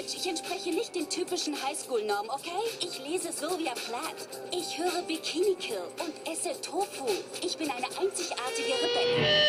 Deutsch. Ich entspreche nicht den typischen Highschool-Normen, okay? Ich lese Sylvia Plath. Ich höre Bikini Kill und esse Tofu. Ich bin eine einzigartige Rebellin.